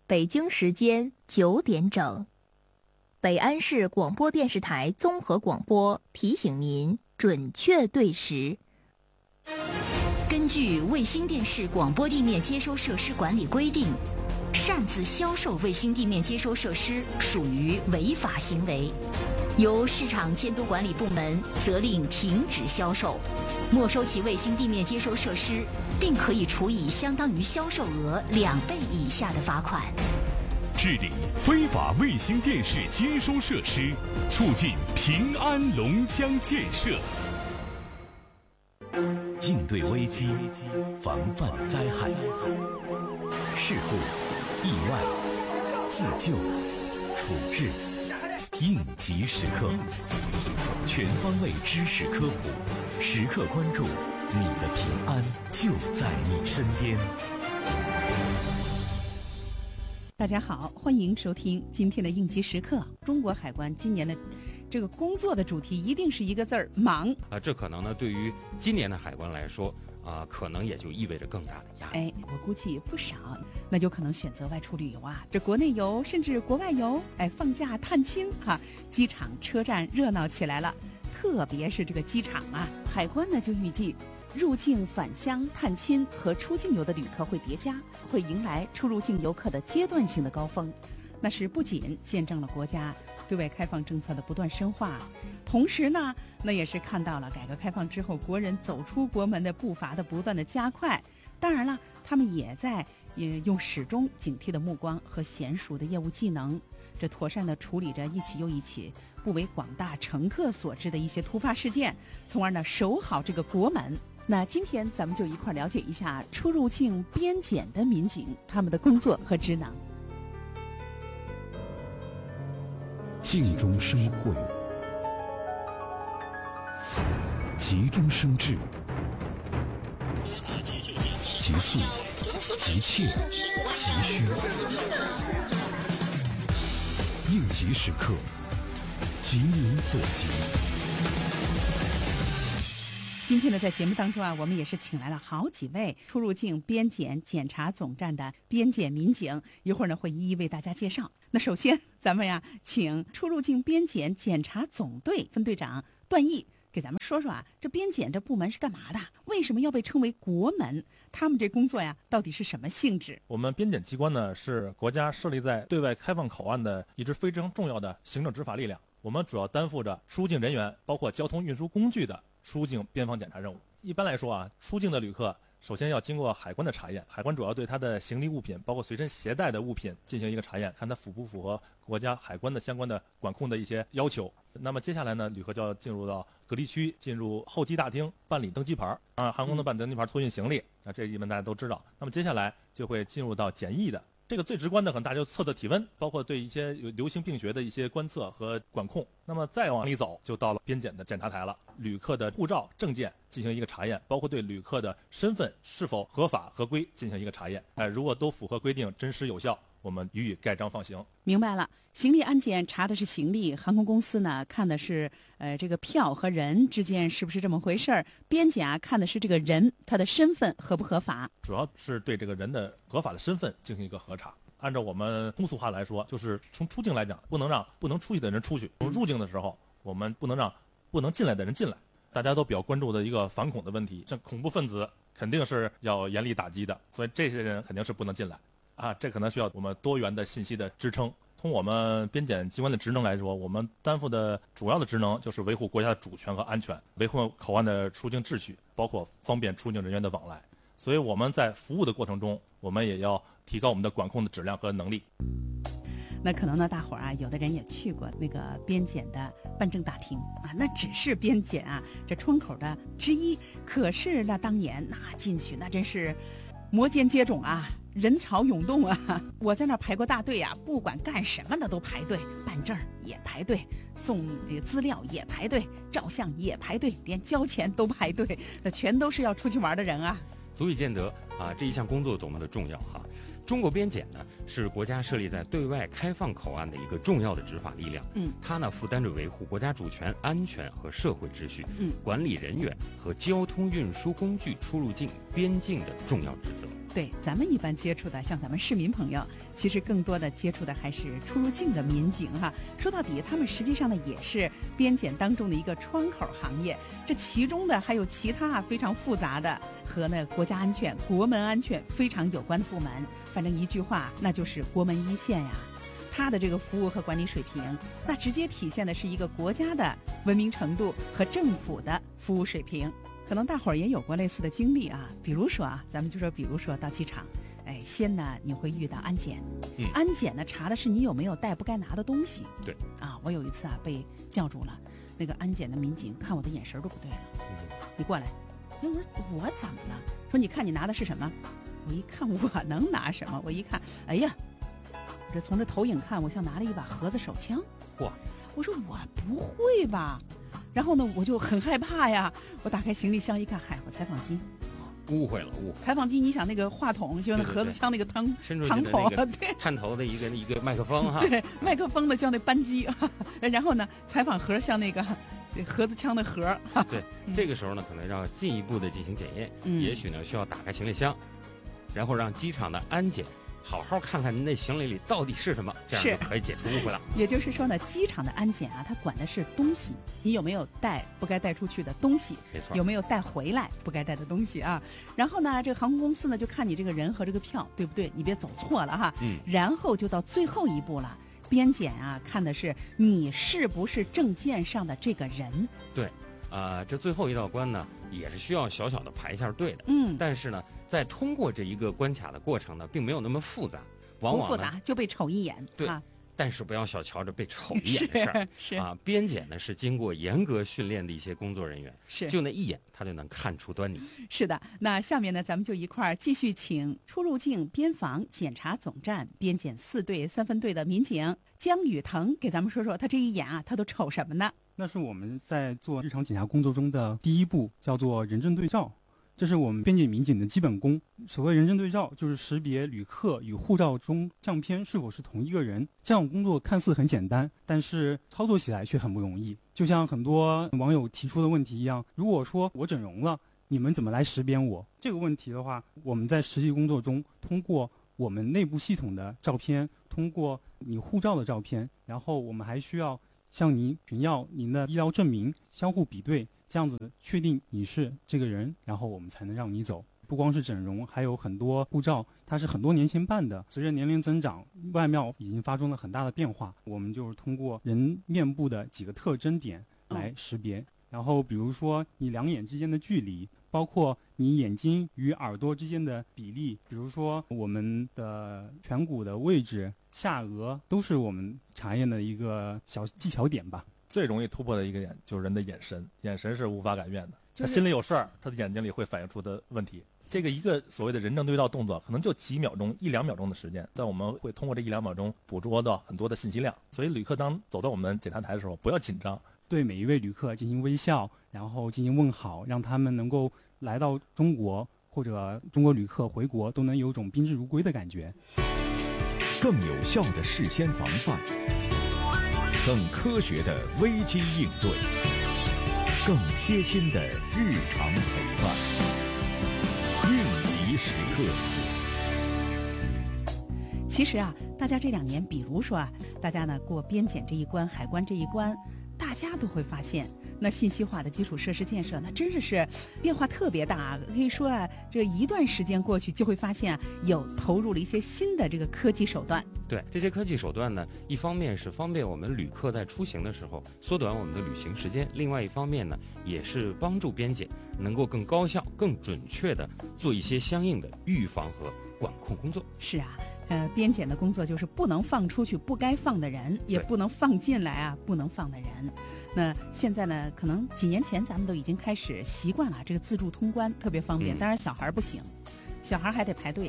北京时间9点整。北安市广播电视台综合广播提醒您准确对时。 根据卫星电视广播地面接收设施管理规定，擅自销售卫星地面接收设施属于违法行为，由市场监督管理部门责令停止销售，没收其卫星地面接收设施，并可以处以相当于销售额2倍以下的罚款。 治理非法卫星电视接收设施，促进平安龙江建设。 应对危机，防范灾害，事故、意外、自救、处置，应急时刻，全方位知识科普，时刻关注你的平安就在你身边。 大家好，欢迎收听今天的应急时刻。中国海关今年的这个工作的主题一定是一个字儿：忙。 这可能呢，对于今年的海关来说，可能也就意味着更大的压力。 我估计不少，那就可能选择外出旅游啊，这国内游甚至国外游，放假探亲哈，机场、车站热闹起来了。特别是这个机场啊，海关呢就预计，入境返乡探亲和出境游的旅客会叠加，会迎来出入境游客的阶段性的高峰。那是不仅见证了国家对外开放政策的不断深化，同时呢，那也是看到了改革开放之后国人走出国门的步伐的不断的加快。当然了，他们也在用始终警惕的目光和娴熟的业务技能，这妥善地处理着一起又一起不为广大乘客所知的一些突发事件，从而呢守好这个国门。那今天咱们就一块了解一下出入境边检的民警他们的工作和职能。 静中生慧，急中生智，急速、急切、急需，应急时刻，急民所急。 今天呢，在节目当中啊，我们也是请来了好几位出入境边检检查总站的边检民警，一会儿呢会一一为大家介绍。那首先咱们呀，请出入境边检检查总队分队长段毅给咱们说说啊，这边检这部门是干嘛的？为什么要被称为国门？他们这工作呀，到底是什么性质？ 我们边检机关呢，是国家设立在对外开放口岸的一支非常重要的行政执法力量。我们主要担负着出入境人员，包括交通运输工具的出入境边防检查任务。一般来说啊，出境的旅客首先要经过海关的查验，海关主要对他的行李物品，包括随身携带的物品进行一个查验，看他符不符合国家海关的相关的管控的一些要求。那么接下来呢，旅客就要进入到隔离区，进入候机大厅办理登机牌航空的办登机牌托运行李这一般大家都知道。那么接下来就会进入到检疫的。这个最直观的可能大家就测体温，包括对一些有流行病学的一些观测和管控。那么再往里走，就到了边检的检查台了，旅客的护照、证件进行一个查验，包括对旅客的身份是否合法合规进行一个查验。如果都符合规定、真实有效，我们予以盖章放行。 明白了，行李安检查的是行李，航空公司呢看的是这个票和人之间是不是这么回事儿，边检啊看的是这个人他的身份合不合法， 主要是对这个人的合法的身份进行一个核查。按照我们通俗话来说，就是从出境来讲，不能让不能出去的人出去；从入境的时候，我们不能让不能进来的人进来。大家都比较关注的一个反恐的问题，像恐怖分子肯定是要严厉打击的，所以这些人肯定是不能进来这可能需要我们多元的信息的支撑。从我们边检机关的职能来说，我们担负的主要的职能就是维护国家的主权和安全，维护口岸的出境秩序，包括方便出境人员的往来。所以我们在服务的过程中，我们也要提高我们的管控的质量和能力。 那可能呢，大伙儿有的人也去过那个边检的办证大厅那只是边检这窗口的之一。可是那当年那进去那真是摩肩接踵人潮涌动我在那排过大队不管干什么的都排队，办证也排队，送资料也排队，照相也排队，连交钱都排队，那全都是要出去玩的人足以见得这一项工作多么的重要哈！中国边检呢是国家设立在对外开放口岸的一个重要的执法力量。它呢负担着维护国家主权、安全和社会秩序，管理人员和交通运输工具出入境边境的重要职责。 对，咱们一般接触的，像咱们市民朋友，其实更多的接触的还是出入境的民警哈。说到底，他们实际上呢也是边检当中的一个窗口行业。这其中的还有其他非常复杂的和呢国家安全、国门安全非常有关的部门。反正一句话，那就是国门一线呀。它的这个服务和管理水平，那直接体现的是一个国家的文明程度和政府的服务水平。可能大伙儿也有过类似的经历啊，比如说咱们就说，比如说到机场，先呢你会遇到安检，安检呢查的是你有没有带不该拿的东西。 对， 我有一次被叫住了，那个安检的民警看我的眼神都不对了，你过来，我说我怎么了？说你看你拿的是什么？我一看我能拿什么？我一看，哎呀，这从这投影看，我像拿了一把盒子手枪。 哇！ 我说我不会吧？然后呢，我就很害怕呀。我打开行李箱一看，我采访机。 误会了。 采访机，你想那个话筒，就那盒子枪那个汤头， 对，探头的一个麦克风哈。 对，麦克风的像那扳机。然后呢，采访盒像那个盒子枪的盒。 对，这个时候呢，可能要进一步的进行检验，也许呢需要打开行李箱，然后让机场的安检好好看看您那行李里到底是什么，这样就可以解除误会了。 也就是说呢，机场的安检它管的是东西，你有没有带不该带出去的东西？ 没错， 有没有带回来不该带的东西啊？然后呢，这个航空公司呢就看你这个人和这个票对不对，你别走错了哈。然后就到最后一步了，边检看的是你是不是证件上的这个人。 对，这最后一道关呢，也是需要小小的排一下队的。但是呢，在通过这一个关卡的过程呢，并没有那么复杂，往往不复杂就被瞅一眼。 对，但是不要小瞧着被瞅一眼的事儿。 是边检呢是经过严格训练的一些工作人员，就那一眼他就能看出端倪。 是的，那下面呢，咱们就一块儿继续请出入境边防检查总站边检4队3分队的民警姜宇腾给咱们说说，他这一眼他都瞅什么呢？ 那是我们在做日常检查工作中的第一步，叫做人证对照。这是我们边检民警的基本功。所谓人证对照，就是识别旅客与护照中相片是否是同一个人。这样工作看似很简单，但是操作起来却很不容易。就像很多网友提出的问题一样，如果说我整容了，你们怎么来识别我？这个问题的话，我们在实际工作中，通过我们内部系统的照片，通过你护照的照片，然后我们还需要向您寻要您的医疗证明，相互比对，这样子确定你是这个人，然后我们才能让你走。不光是整容，还有很多护照它是很多年前办的，随着年龄增长，外貌已经发生了很大的变化，我们就是通过人面部的几个特征点来识别。然后比如说你两眼之间的距离，包括你眼睛与耳朵之间的比例，比如说我们的颧骨的位置、下颚，都是我们查验的一个小技巧点吧。 最容易突破的一个点就是人的眼神，眼神是无法改变的。他心里有事儿，他的眼睛里会反映出的问题。这个一个所谓的人证对照动作，可能就几秒钟、1-2秒钟的时间，但我们会通过这1-2秒钟捕捉到很多的信息量。所以旅客当走到我们检查台的时候，不要紧张， 对每一位旅客进行微笑，然后进行问好，让他们能够来到中国，或者中国旅客回国都能有种宾至如归的感觉。 更有效的事先防范，更科学的危机应对，更贴心的日常陪伴，应急时刻。 其实大家这2年，比如说大家呢过边检这一关、海关这一关，大家都会发现，那信息化的基础设施建设，那真是变化特别大。可以说这一段时间过去，就会发现有投入了一些新的这个科技手段。 对，这些科技手段呢，一方面是方便我们旅客在出行的时候缩短我们的旅行时间，另外一方面呢，也是帮助边检能够更高效、更准确地做一些相应的预防和管控工作。 是边检的工作就是不能放出去不该放的人，也不能放进来不能放的人。那现在呢，可能几年前咱们都已经开始习惯了这个自助通关，特别方便。当然小孩不行，小孩还得排队。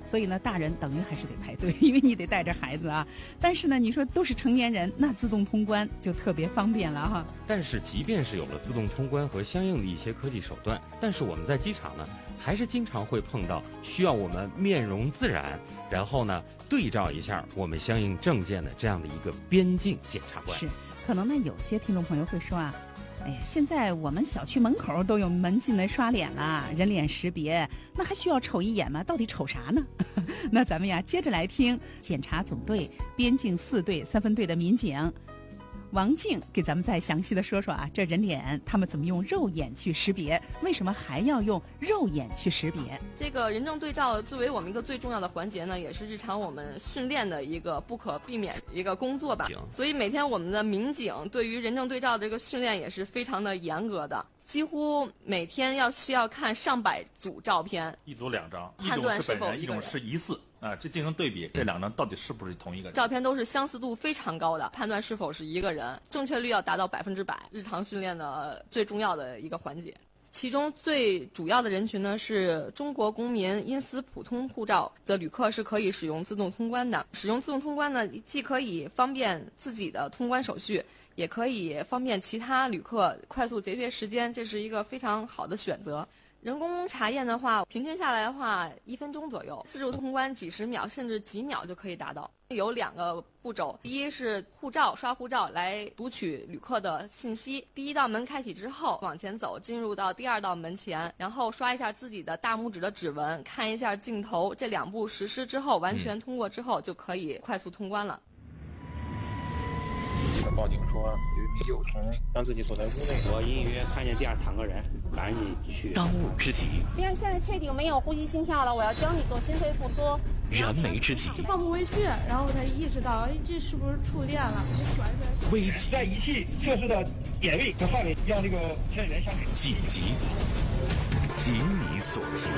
所以呢，大人等于还是得排队，因为你得带着孩子啊。但是呢，你说都是成年人，那自动通关就特别方便了哈。 但是即便是有了自动通关和相应的一些科技手段，但是我们在机场呢，还是经常会碰到需要我们面容自然，然后呢对照一下我们相应证件的这样的一个边境检察官。 是，可能呢有些听众朋友会说啊，哎呀，现在我们小区门口都有门禁来刷脸了，人脸识别，那还需要瞅一眼吗？到底瞅啥呢？那咱们呀，接着来听检察总队边境4队3分队的民警王静给咱们再详细的说说啊，这人脸他们怎么用肉眼去识别？为什么还要用肉眼去识别？ 这个人证对照作为我们一个最重要的环节呢，也是日常我们训练的一个不可避免的一个工作吧。所以每天我们的民警对于人证对照的这个训练也是非常的严格的。几乎每天需要看上百组照片， 一组2张， 判断是否一种是疑似啊，这进行对比，这2张到底是不是同一个人？ 照片都是相似度非常高的，判断是否是一个人，正确率要达到100%，日常训练的最重要的一个环节。其中最主要的人群呢是中国公民因私普通护照的旅客是可以使用自动通关的。使用自动通关呢，既可以方便自己的通关手续，也可以方便其他旅客快速节约时间，这是一个非常好的选择。人工查验的话，平均下来的话1分钟左右，自助通关几十秒甚至几秒就可以达到。有2个步骤，第一是刷护照来读取旅客的信息。第一道门开启之后，往前走，进入到第2道门前，然后刷一下自己的大拇指的指纹，看一下镜头，这2步实施之后，完全通过之后，就可以快速通关了。 报警说有一名幼童让自己锁在屋内，我隐隐约看见地上躺个人，赶紧去。 当务之急， 病人现在确定没有呼吸心跳了，我要教你做心肺复苏。 燃眉之急， 放不回去，然后我才意识到，这是不是触电了？ 危急， 在仪器测试的点位和范围让这个驾驶员下水。 紧急，急你所急。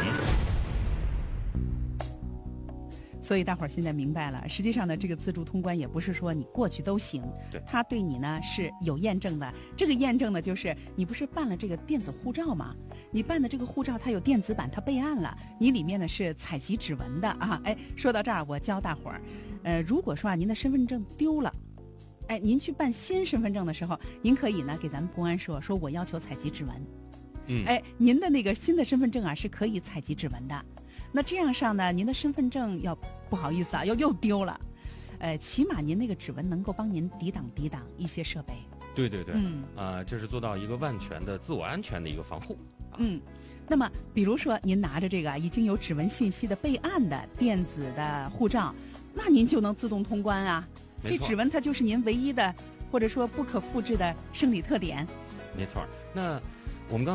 所以大伙儿现在明白了，实际上呢，这个自助通关也不是说你过去都行，它对你呢是有验证的。这个验证呢，就是你不是办了这个电子护照吗？你办的这个护照它有电子版，它备案了，你里面呢是采集指纹的啊。哎，说到这儿，我教大伙儿，如果说啊您的身份证丢了，哎，您去办新身份证的时候，您可以呢给咱们公安说我要求采集指纹。哎，您的那个新的身份证啊是可以采集指纹的。那这样上呢，您的身份证要不好意思啊，又丢了，起码您那个指纹能够帮您抵挡一些设备。 对，这是做到一个万全的自我安全的一个防护。 那么比如说您拿着这个已经有指纹信息的备案的电子的护照，那您就能自动通关啊。这指纹它就是您唯一的或者说不可复制的生理特点。 没错，那